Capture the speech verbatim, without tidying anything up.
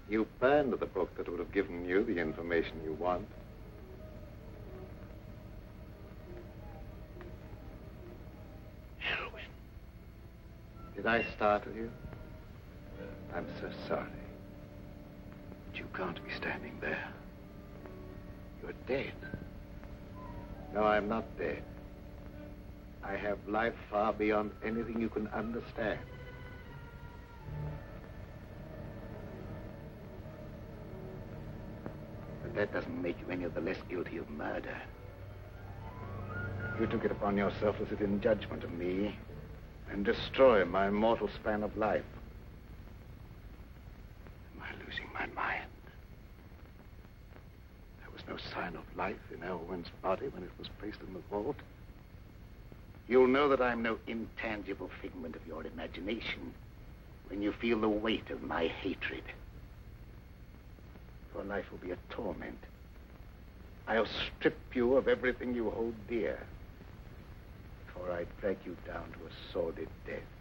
You burned the book that would have given you the information you want. Elwyn. Did I startle you? I'm so sorry. But you can't be standing there. You're dead. No, I'm not dead. I have life far beyond anything you can understand. But that doesn't make you any of the less guilty of murder. You took it upon yourself to sit in judgment of me and destroy my mortal span of life. Am I losing my mind? There was no sign of life in Elwyn's body when it was placed in the vault. You'll know that I'm no intangible figment of your imagination when you feel the weight of my hatred. Your life will be a torment. I'll strip you of everything you hold dear before I drag you down to a sordid death.